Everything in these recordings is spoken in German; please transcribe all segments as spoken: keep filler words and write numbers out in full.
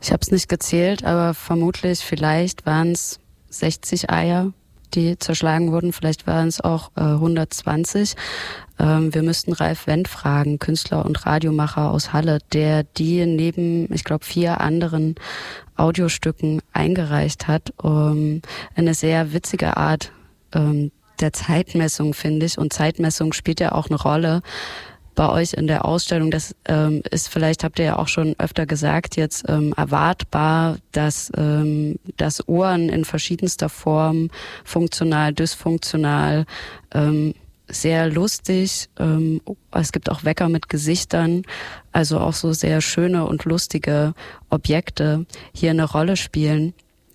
Ich habe es nicht gezählt, aber vermutlich, vielleicht waren es sechzig Eier, die zerschlagen wurden. Vielleicht waren es auch äh, hundertzwanzig. Ähm, wir müssten Ralf Wendt fragen, Künstler und Radiomacher aus Halle, der die neben, ich glaube, vier anderen Audiostücken eingereicht hat. Um, eine sehr witzige Art ähm, der Zeitmessung, finde ich. Und Zeitmessung spielt ja auch eine Rolle bei euch in der Ausstellung. Das ähm, ist, vielleicht habt ihr ja auch schon öfter gesagt, jetzt ähm, erwartbar, dass ähm, das Ohren in verschiedenster Form, funktional, dysfunktional, ähm, sehr lustig, ähm, es gibt auch Wecker mit Gesichtern, also auch so sehr schöne und lustige Objekte hier eine Rolle spielen.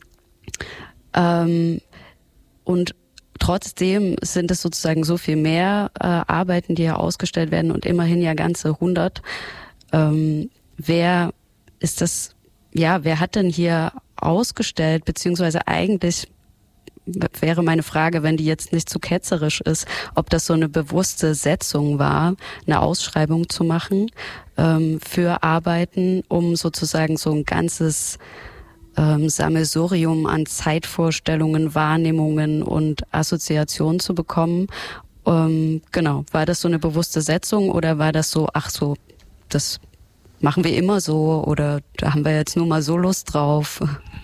Ähm, und trotzdem sind es sozusagen so viel mehr äh, Arbeiten, die hier ausgestellt werden und immerhin ja ganze hundert. Ähm, wer ist das, ja, wer hat denn hier ausgestellt, beziehungsweise eigentlich wäre meine Frage, wenn die jetzt nicht zu ketzerisch ist, ob das so eine bewusste Setzung war, eine Ausschreibung zu machen ähm, für Arbeiten, um sozusagen so ein ganzes ähm, Sammelsurium an Zeitvorstellungen, Wahrnehmungen und Assoziationen zu bekommen. Ähm, genau, war das so eine bewusste Setzung oder war das so, ach so, das machen wir immer so oder da haben wir jetzt nur mal so Lust drauf?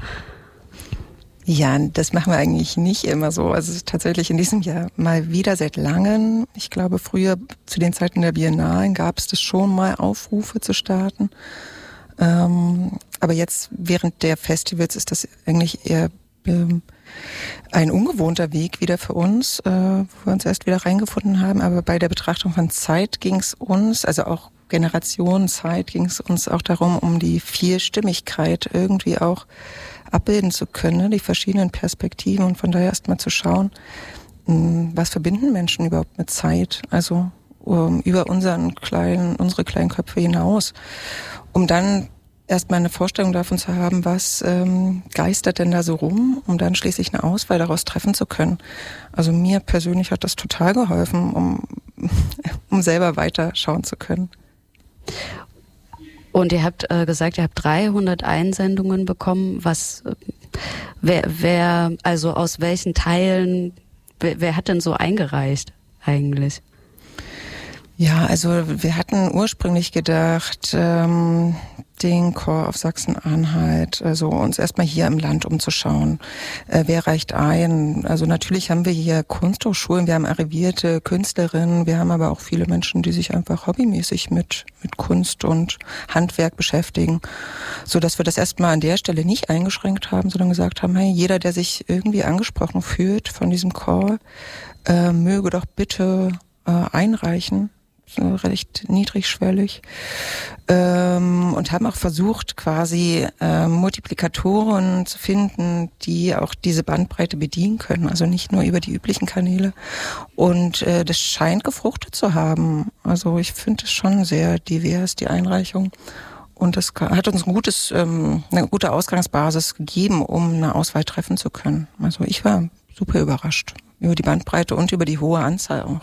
Ja, das machen wir eigentlich nicht immer so. Also es ist tatsächlich in diesem Jahr mal wieder seit langem. Ich glaube, früher zu den Zeiten der Biennalen gab es das schon mal, Aufrufe zu starten. Ähm, aber jetzt während der Festivals ist das eigentlich eher ähm, ein ungewohnter Weg wieder für uns, äh, wo wir uns erst wieder reingefunden haben. Aber bei der Betrachtung von Zeit ging es uns, also auch Generationenzeit, ging es uns auch darum, um die Vielstimmigkeit irgendwie auch abbilden zu können, die verschiedenen Perspektiven und von daher erst mal zu schauen, was verbinden Menschen überhaupt mit Zeit, also um, über unseren kleinen, unsere kleinen Köpfe hinaus, um dann erstmal eine Vorstellung davon zu haben, was ähm, geistert denn da so rum, um dann schließlich eine Auswahl daraus treffen zu können. Also mir persönlich hat das total geholfen, um, um selber weiter schauen zu können. Und ihr habt äh, gesagt, ihr habt dreihundert Einsendungen bekommen. Was, äh, wer, wer, also aus welchen Teilen, wer, wer hat denn so eingereicht eigentlich? Ja, also wir hatten ursprünglich gedacht, ähm, den Chor auf Sachsen-Anhalt, also uns erstmal hier im Land umzuschauen. Äh, wer reicht ein? Also natürlich haben wir hier Kunsthochschulen, wir haben arrivierte Künstlerinnen, wir haben aber auch viele Menschen, die sich einfach hobbymäßig mit mit Kunst und Handwerk beschäftigen, so dass wir das erstmal an der Stelle nicht eingeschränkt haben, sondern gesagt haben, hey, jeder, der sich irgendwie angesprochen fühlt von diesem Call, äh, möge doch bitte äh, einreichen. Recht niedrigschwellig, ähm, und haben auch versucht, quasi äh, Multiplikatoren zu finden, die auch diese Bandbreite bedienen können, also nicht nur über die üblichen Kanäle. Und äh, das scheint gefruchtet zu haben. Also ich finde es schon sehr divers, die Einreichung. Und das hat uns ein gutes, ähm, eine gute Ausgangsbasis gegeben, um eine Auswahl treffen zu können. Also ich war super überrascht über die Bandbreite und über die hohe Anzahl auch.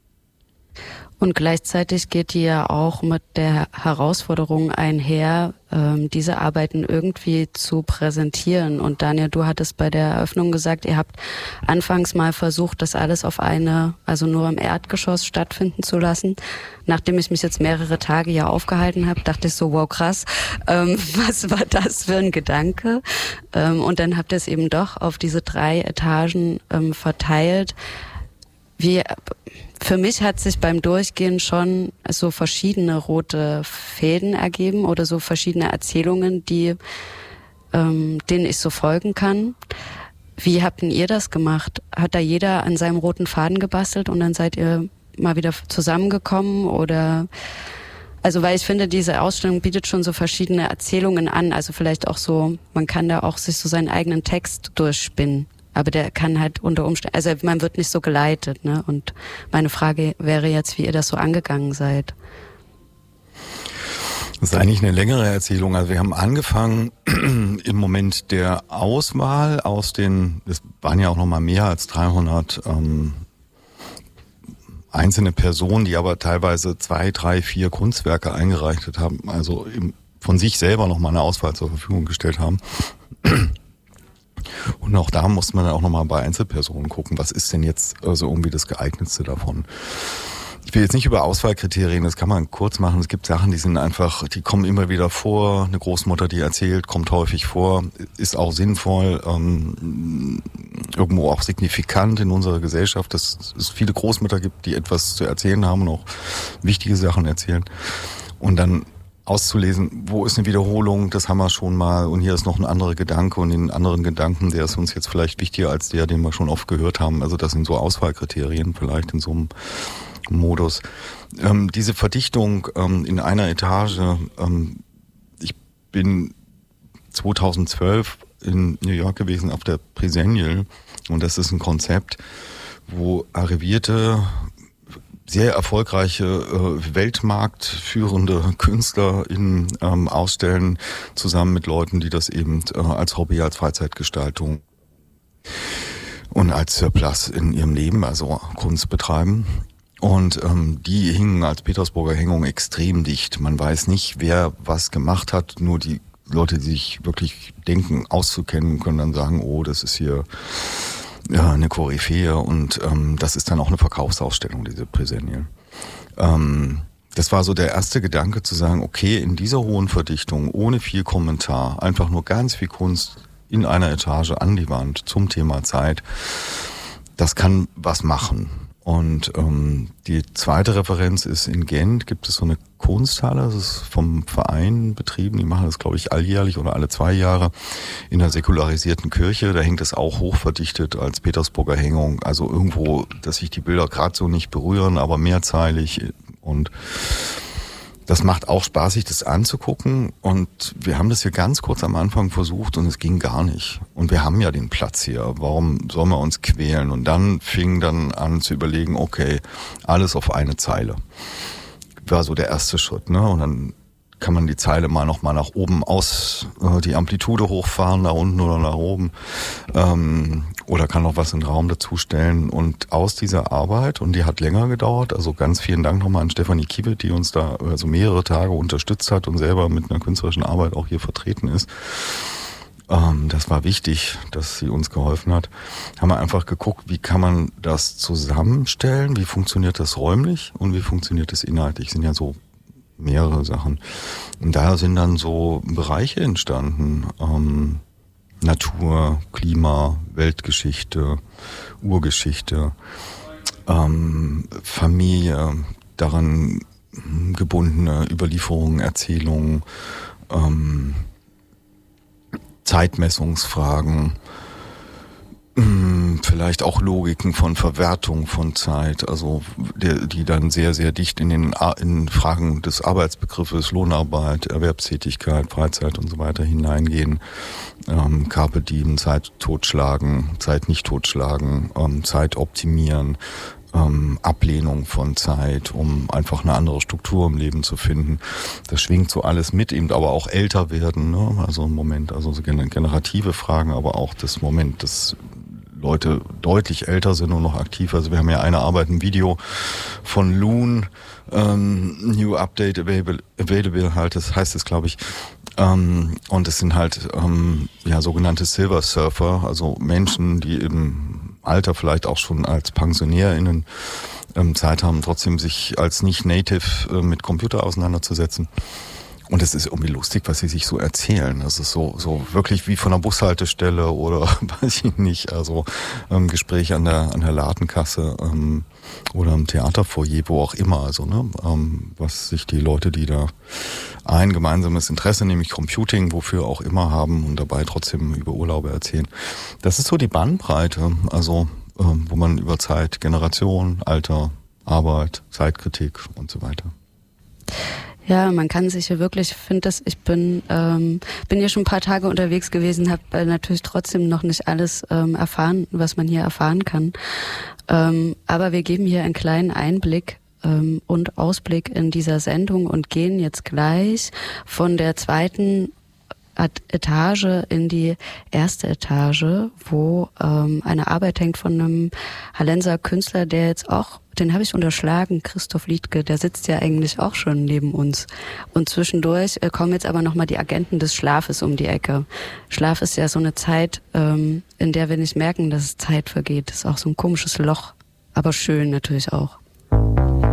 Und gleichzeitig geht die ja auch mit der Herausforderung einher, ähm, diese Arbeiten irgendwie zu präsentieren. Und Daniel, du hattest bei der Eröffnung gesagt, ihr habt anfangs mal versucht, das alles auf eine, also nur im Erdgeschoss stattfinden zu lassen. Nachdem ich mich jetzt mehrere Tage hier aufgehalten habe, dachte ich so, wow, krass, ähm, was war das für ein Gedanke? Ähm, und dann habt ihr es eben doch auf diese drei Etagen ähm, verteilt. Wie, für mich hat sich beim Durchgehen schon so verschiedene rote Fäden ergeben oder so verschiedene Erzählungen, die, ähm, denen ich so folgen kann. Wie habt denn ihr das gemacht? Hat da jeder an seinem roten Faden gebastelt und dann seid ihr mal wieder zusammengekommen oder, also weil ich finde, diese Ausstellung bietet schon so verschiedene Erzählungen an, also vielleicht auch so, man kann da auch sich so seinen eigenen Text durchspinnen. Aber der kann halt unter Umständen, also man wird nicht so geleitet, ne? Und meine Frage wäre jetzt, wie ihr das so angegangen seid. Das ist eigentlich eine längere Erzählung. Also wir haben angefangen im Moment der Auswahl aus den, es waren ja auch noch mal mehr als dreihundert ähm, einzelne Personen, die aber teilweise zwei, drei, vier Kunstwerke eingereicht haben. Also im von sich selber noch mal eine Auswahl zur Verfügung gestellt haben. Und auch da muss man dann auch nochmal bei Einzelpersonen gucken, was ist denn jetzt also irgendwie das Geeignetste davon. Ich will jetzt nicht über Auswahlkriterien, das kann man kurz machen. Es gibt Sachen, die sind einfach, die kommen immer wieder vor. Eine Großmutter, die erzählt, kommt häufig vor, ist auch sinnvoll, ähm, irgendwo auch signifikant in unserer Gesellschaft, dass es viele Großmütter gibt, die etwas zu erzählen haben und auch wichtige Sachen erzählen. Und dann auszulesen, wo ist eine Wiederholung, das haben wir schon mal und hier ist noch ein anderer Gedanke und den anderen Gedanken, der ist uns jetzt vielleicht wichtiger als der, den wir schon oft gehört haben. Also das sind so Auswahlkriterien vielleicht in so einem Modus. Ähm, diese Verdichtung ähm, in einer Etage, ähm, ich bin zweitausendzwölf in New York gewesen auf der Presennial und das ist ein Konzept, wo arrivierte sehr erfolgreiche äh, weltmarktführende KünstlerInnen ähm, ausstellen, zusammen mit Leuten, die das eben äh, als Hobby, als Freizeitgestaltung und als Surplus in ihrem Leben, also Kunst betreiben. Und ähm, die hingen als Petersburger Hängung extrem dicht. Man weiß nicht, wer was gemacht hat, nur die Leute, die sich wirklich denken, auszukennen, können dann sagen, oh, das ist hier ja, eine Koryphäe und ähm, das ist dann auch eine Verkaufsausstellung, diese Presennial. Ähm, das war so der erste Gedanke zu sagen, okay, in dieser hohen Verdichtung, ohne viel Kommentar, einfach nur ganz viel Kunst in einer Etage an die Wand zum Thema Zeit, das kann was machen. Und ähm, die zweite Referenz ist in Gent, gibt es so eine Kunsthalle, das ist vom Verein betrieben, die machen das, glaube ich, alljährlich oder alle zwei Jahre in der säkularisierten Kirche, da hängt es auch hochverdichtet als Petersburger Hängung, also irgendwo, dass sich die Bilder gerade so nicht berühren, aber mehrzeilig und das macht auch Spaß, sich das anzugucken und wir haben das hier ganz kurz am Anfang versucht und es ging gar nicht. Und wir haben ja den Platz hier, warum sollen wir uns quälen? Und dann fing dann an zu überlegen, okay, alles auf eine Zeile. War so der erste Schritt, ne? Und dann kann man die Zeile mal noch mal nach oben aus, äh, die Amplitude hochfahren, nach unten oder nach oben, ähm, oder kann noch was in den Raum dazustellen. Und aus dieser Arbeit, und die hat länger gedauert, also ganz vielen Dank nochmal an Stefanie Kiewit, die uns da also mehrere Tage unterstützt hat und selber mit einer künstlerischen Arbeit auch hier vertreten ist. Ähm, das war wichtig, dass sie uns geholfen hat. Haben wir einfach geguckt, wie kann man das zusammenstellen, wie funktioniert das räumlich und wie funktioniert das inhaltlich. Sind ja so mehrere Sachen. Und da sind dann so Bereiche entstanden. Ähm, Natur, Klima, Weltgeschichte, Urgeschichte, ähm, Familie, daran gebundene Überlieferungen, Erzählungen, ähm, Zeitmessungsfragen, vielleicht auch Logiken von Verwertung von Zeit, also die, die dann sehr, sehr dicht in den in Fragen des Arbeitsbegriffes, Lohnarbeit, Erwerbstätigkeit, Freizeit und so weiter hineingehen. Ähm, Carpe diem, Zeit totschlagen, Zeit nicht totschlagen, ähm, Zeit optimieren, ähm, Ablehnung von Zeit, um einfach eine andere Struktur im Leben zu finden. Das schwingt so alles mit, eben aber auch älter werden, ne? Also im Moment, also so generative Fragen, aber auch das Moment des Leute deutlich älter sind und noch aktiv. Also wir haben ja eine Arbeit, ein Video von Loon, ähm, New Update Available, available halt, das heißt es, glaube ich. Ähm, und es sind halt ähm, ja sogenannte Silver Surfer, also Menschen, die im Alter vielleicht auch schon als PensionärInnen ähm, Zeit haben, trotzdem sich als Nicht-Native äh, mit Computer auseinanderzusetzen. Und es ist irgendwie lustig, was sie sich so erzählen. Das ist so so wirklich wie von einer Bushaltestelle oder weiß ich nicht, also ähm, Gespräch an der an der Ladenkasse ähm, oder im Theaterfoyer, wo auch immer. Also ne, ähm, was sich die Leute, die da ein gemeinsames Interesse, nämlich Computing, wofür auch immer haben und dabei trotzdem über Urlaube erzählen. Das ist so die Bandbreite, also ähm, wo man über Zeit, Generation, Alter, Arbeit, Zeitkritik und so weiter. Ja, man kann sich hier wirklich, ich finde das, ich bin ähm, bin hier schon ein paar Tage unterwegs gewesen, habe äh, natürlich trotzdem noch nicht alles ähm, erfahren, was man hier erfahren kann. Ähm, aber wir geben hier einen kleinen Einblick ähm, und Ausblick in dieser Sendung und gehen jetzt gleich von der zweiten Etage in die erste Etage, wo ähm, eine Arbeit hängt von einem Hallenser Künstler, der jetzt auch, den habe ich unterschlagen, Christoph Liedtke, der sitzt ja eigentlich auch schon neben uns. Und zwischendurch äh, kommen jetzt aber nochmal die Agenten des Schlafes um die Ecke. Schlaf ist ja so eine Zeit, ähm, in der wir nicht merken, dass Zeit vergeht. Das ist auch so ein komisches Loch, aber schön natürlich auch.